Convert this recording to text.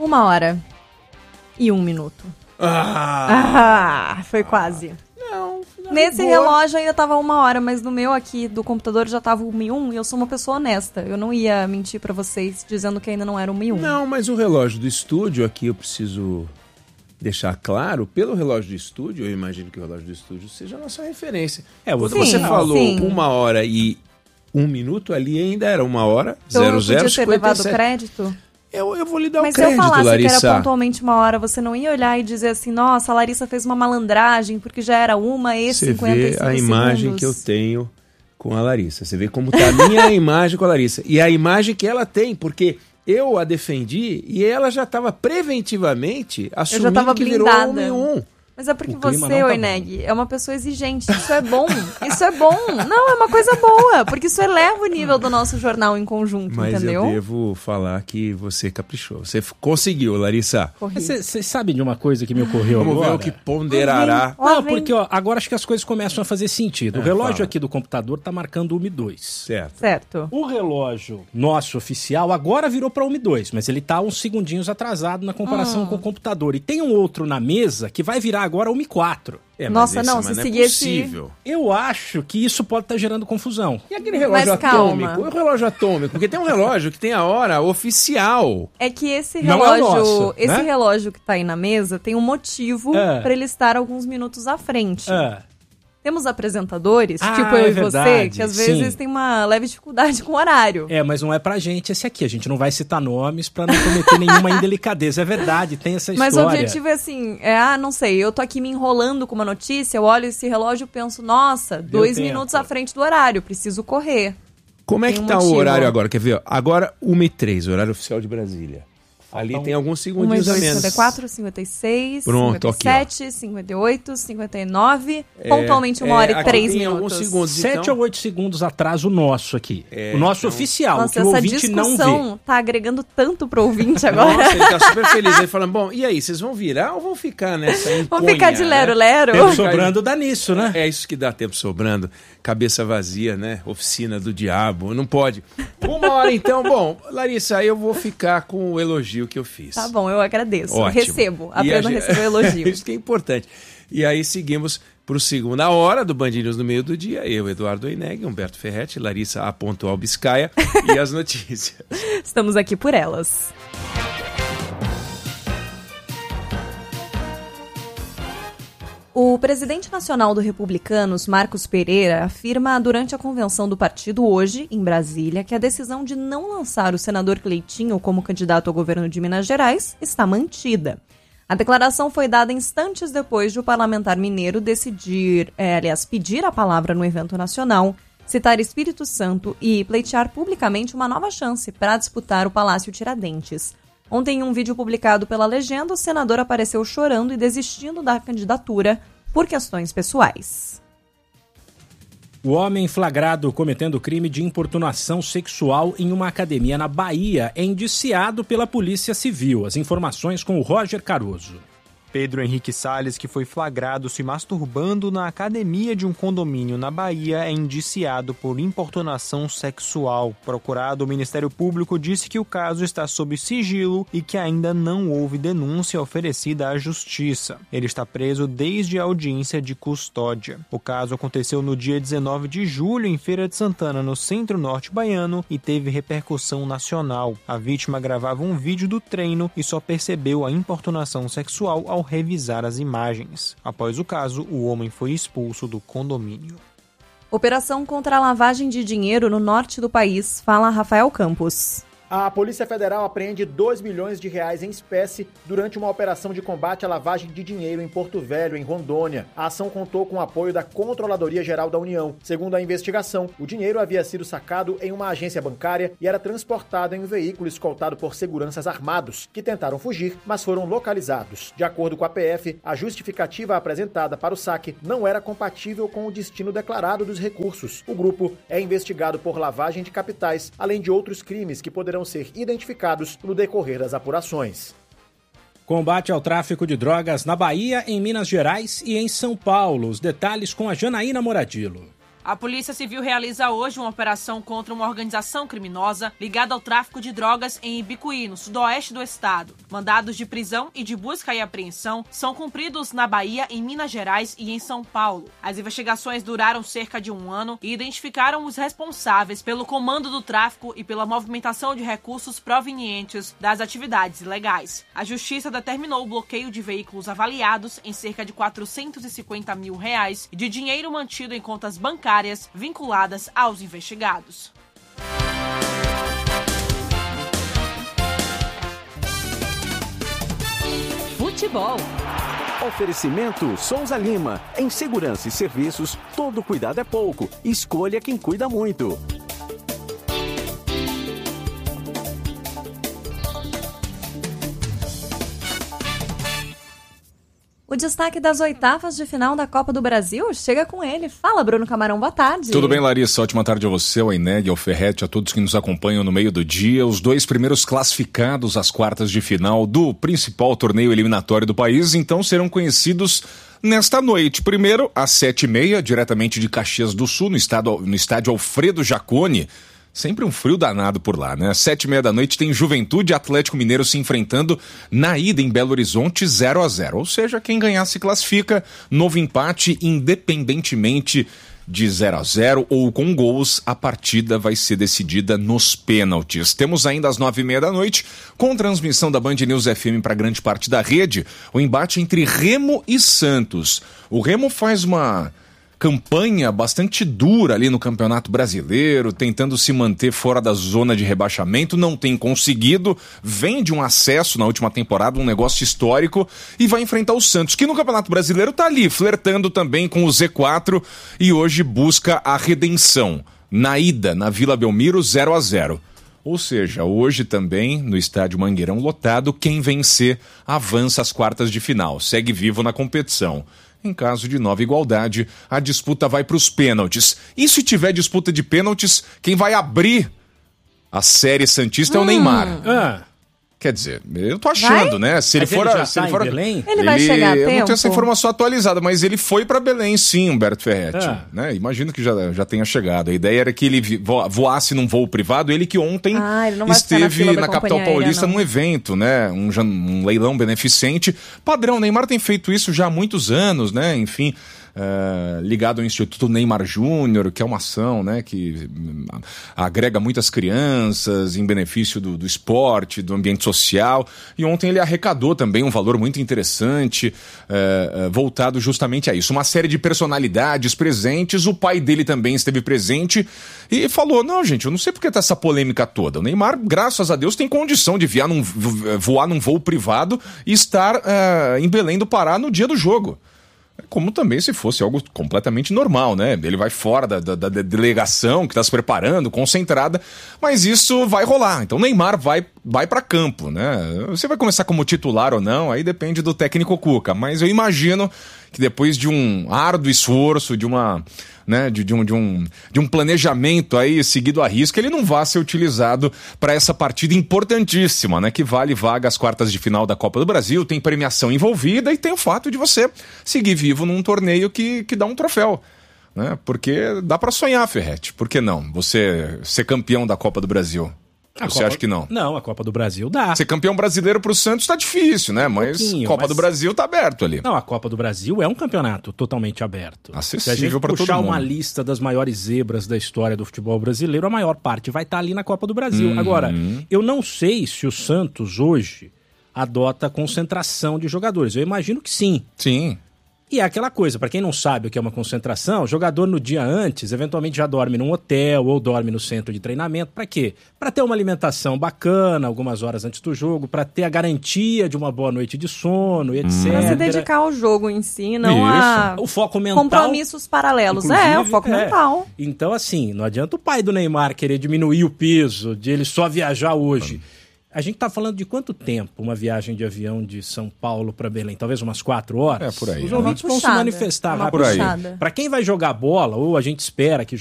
1h01. Foi quase. Não. Nesse relógio ainda tava 1h, mas no meu aqui do computador já tava 1h01 e eu sou uma pessoa honesta. Eu não ia mentir pra vocês dizendo que ainda não era 1h01. Não, mas o relógio do estúdio aqui eu preciso deixar claro, pelo relógio do estúdio, eu imagino que o relógio do estúdio seja a nossa referência. Quando você falou 1h01 ali ainda era 1h00. Então eu podia ter levado crédito? Eu vou lhe dar mas o crédito, Larissa. Mas se eu falasse que era pontualmente 1h, você não ia olhar e dizer assim, nossa, a Larissa fez uma malandragem porque já era 1h55 Você vê a imagem que eu tenho com a Larissa. Você vê como está a minha imagem com a Larissa. E a imagem que ela tem, porque eu a defendi e ela já estava preventivamente assumindo que virou 1h01. Mas é porque você, Oineg, é uma pessoa exigente. Isso é bom. Isso é bom. Não, é uma coisa boa. Porque isso eleva o nível do nosso jornal em conjunto, entendeu? Mas eu devo falar que você caprichou. Você conseguiu, Larissa. Você sabe de uma coisa que me ocorreu agora? Vamos ver o que ponderará. Não, porque agora acho que as coisas começam a fazer sentido. O relógio aqui do computador tá marcando 1h02. Certo. O relógio nosso oficial agora virou para 1h02, mas ele tá uns segundinhos atrasado na comparação com o computador. E tem um outro na mesa que vai virar agora 1h04. Nossa, não, se seguir possível. Eu acho que isso pode estar gerando confusão. E aquele relógio atômico? O relógio atômico? Porque tem um relógio que tem a hora oficial. É que esse relógio, relógio que tá aí na mesa tem um motivo para ele estar alguns minutos à frente. Temos apresentadores, tipo eu e você, que às vezes tem uma leve dificuldade com o horário. Mas não é pra gente esse aqui. A gente não vai citar nomes pra não cometer nenhuma indelicadeza. É verdade, tem essa história. Mas o objetivo é assim, não sei, eu tô aqui me enrolando com uma notícia, eu olho esse relógio e penso, nossa, 2 minutos à frente do horário, preciso correr. Como é que tá o horário agora? Quer ver? Agora 1h03, horário oficial de Brasília. Ali tem alguns segundinhos a menos. 54, 56, Pronto, 57, 58, 59, pontualmente 1h03 minutos. Alguns segundos, 7 ou 8 segundos atrás o nosso aqui. O nosso oficial, nossa, que o ouvinte não vê. Essa discussão tá agregando tanto pro ouvinte agora. Nossa, ele tá super feliz. Ele falando, bom, e aí, vocês vão virar ou vão ficar nessa empunha? Vão ficar de lero-lero? Tempo sobrando dá nisso, né? É isso que dá tempo sobrando. Cabeça vazia, né? Oficina do diabo, não pode. 1h então. Bom, Larissa, eu vou ficar com o elogio que eu fiz. Tá bom, eu agradeço. Ótimo. Recebo. Apenas recebo o elogio. Isso que é importante. E aí seguimos para o segunda hora do Band News no meio do dia. Eu, Eduardo Oineg, Humberto Ferretti, Larissa A. Biscaia e as notícias. Estamos aqui por elas. O presidente nacional do Republicanos, Marcos Pereira, afirma durante a convenção do partido hoje, em Brasília, que a decisão de não lançar o senador Cleitinho como candidato ao governo de Minas Gerais está mantida. A declaração foi dada instantes depois de o parlamentar mineiro pedir a palavra no evento nacional, citar Espírito Santo e pleitear publicamente uma nova chance para disputar o Palácio Tiradentes. Ontem, em um vídeo publicado pela Legenda, o senador apareceu chorando e desistindo da candidatura por questões pessoais. O homem flagrado cometendo crime de importunação sexual em uma academia na Bahia é indiciado pela Polícia Civil. As informações com o Roger Caruso. Pedro Henrique Salles, que foi flagrado se masturbando na academia de um condomínio na Bahia, é indiciado por importunação sexual. Procurado, o Ministério Público disse que o caso está sob sigilo e que ainda não houve denúncia oferecida à Justiça. Ele está preso desde a audiência de custódia. O caso aconteceu no dia 19 de julho em Feira de Santana, no centro-norte baiano, e teve repercussão nacional. A vítima gravava um vídeo do treino e só percebeu a importunação sexual ao revisar as imagens. Após o caso, o homem foi expulso do condomínio. Operação contra a lavagem de dinheiro no norte do país, fala Rafael Campos. A Polícia Federal apreende R$2 milhões em espécie durante uma operação de combate à lavagem de dinheiro em Porto Velho, em Rondônia. A ação contou com o apoio da Controladoria Geral da União. Segundo a investigação, o dinheiro havia sido sacado em uma agência bancária e era transportado em um veículo escoltado por seguranças armados, que tentaram fugir, mas foram localizados. De acordo com a PF, a justificativa apresentada para o saque não era compatível com o destino declarado dos recursos. O grupo é investigado por lavagem de capitais, além de outros crimes que poderão ser identificados no decorrer das apurações. Combate ao tráfico de drogas na Bahia, em Minas Gerais e em São Paulo. Os detalhes com a Janaína Moradilo. A Polícia Civil realiza hoje uma operação contra uma organização criminosa ligada ao tráfico de drogas em Ibicuí, no sudoeste do estado. Mandados de prisão e de busca e apreensão são cumpridos na Bahia, em Minas Gerais e em São Paulo. As investigações duraram cerca de 1 ano e identificaram os responsáveis pelo comando do tráfico e pela movimentação de recursos provenientes das atividades ilegais. A Justiça determinou o bloqueio de veículos avaliados em cerca de R$450 mil e de dinheiro mantido em contas bancárias vinculadas aos investigados. Futebol. Oferecimento Souza Lima. Em segurança e serviços, todo cuidado é pouco. Escolha quem cuida muito. O destaque das oitavas de final da Copa do Brasil chega com ele. Fala, Bruno Camarão, boa tarde. Tudo bem, Larissa? Ótima tarde a você, ao Eneg, ao Ferretti, a todos que nos acompanham no meio do dia. Os 2 primeiros classificados às quartas de final do principal torneio eliminatório do país, então serão conhecidos nesta noite. Primeiro, às 7h30, diretamente de Caxias do Sul, no estádio Alfredo Jaconi. Sempre um frio danado por lá, né? Às 7h30 da noite tem Juventude e Atlético Mineiro se enfrentando na ida em Belo Horizonte 0-0. Ou seja, quem ganhar se classifica. Novo empate, independentemente de 0-0 ou com gols, a partida vai ser decidida nos pênaltis. Temos ainda às 9h30 da noite, com transmissão da Band News FM para grande parte da rede, o embate entre Remo e Santos. O Remo faz uma campanha bastante dura ali no Campeonato Brasileiro, tentando se manter fora da zona de rebaixamento, não tem conseguido, vem de um acesso na última temporada, um negócio histórico, e vai enfrentar o Santos, que no Campeonato Brasileiro tá ali, flertando também com o Z4, e hoje busca a redenção. Na ida, na Vila Belmiro, 0-0. Ou seja, hoje também, no estádio Mangueirão lotado, quem vencer avança às quartas de final, segue vivo na competição. Em caso de nova igualdade, a disputa vai para os pênaltis. E se tiver disputa de pênaltis, quem vai abrir a série santista é o Neymar. Quer dizer, eu tô achando, né? Se ele for em Belém? Ele vai chegar a tempo? Eu não tenho essa informação atualizada, mas ele foi para Belém, sim, Humberto Ferretti. Né? Imagino que já tenha chegado. A ideia era que ele voasse num voo privado, ele que ontem esteve na capital paulista num evento, né? Um leilão beneficente. Padrão, Neymar tem feito isso já há muitos anos, né? Enfim, ligado ao Instituto Neymar Júnior, que é uma ação, né, que agrega muitas crianças em benefício do esporte, do ambiente social, e ontem ele arrecadou também um valor muito interessante voltado justamente a isso. Uma série de personalidades presentes, o pai dele também esteve presente e falou, não gente, eu não sei porque tá essa polêmica toda, o Neymar, graças a Deus, tem condição de voar num voo privado e estar em Belém do Pará no dia do jogo. Como também se fosse algo completamente normal, né? Ele vai fora da delegação que está se preparando, concentrada, mas isso vai rolar. Então o Neymar vai para campo, né? Você vai começar como titular ou não, aí depende do técnico Cuca, mas eu imagino que depois de um árduo esforço, de um planejamento aí seguido à risca, ele não vá ser utilizado para essa partida importantíssima, né? Que vale vaga às quartas de final da Copa do Brasil, tem premiação envolvida e tem o fato de você seguir vivo num torneio que dá um troféu, né? Porque dá para sonhar, Ferretti, por que não? Você ser campeão da Copa do Brasil. Você acha que não? Não, a Copa do Brasil dá. Ser campeão brasileiro pro Santos tá difícil, né? Mas Copa do Brasil tá aberto ali. Não, a Copa do Brasil é um campeonato totalmente aberto. Acessível para todo mundo. Se a gente puxar uma lista das maiores zebras da história do futebol brasileiro, a maior parte vai estar ali na Copa do Brasil. Agora, eu não sei se o Santos hoje adota concentração de jogadores. Eu imagino que sim. Sim. E é aquela coisa, para quem não sabe o que é uma concentração, o jogador no dia antes, eventualmente já dorme num hotel ou dorme no centro de treinamento. Para quê? Para ter uma alimentação bacana, algumas horas antes do jogo, para ter a garantia de uma boa noite de sono, etc. Para se dedicar ao jogo em si, não a o foco mental, compromissos paralelos. O foco mental. Então, assim, não adianta o pai do Neymar querer diminuir o peso, de ele só viajar hoje. A gente tá falando de quanto tempo uma viagem de avião de São Paulo para Belém? Talvez umas 4 horas? Por aí. Os ouvintes vão se manifestar por aí. Para quem vai jogar bola, ou a gente espera que